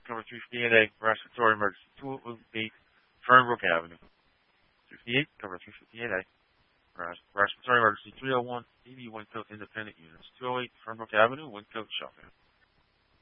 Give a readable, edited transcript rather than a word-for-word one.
cover 358A, respiratory emergency 208, Fernbrook Avenue. 58, cover 358A, respiratory emergency 301, AV Windcote Independent Units, 208, Fernbrook Avenue, Windcote, Sheffield.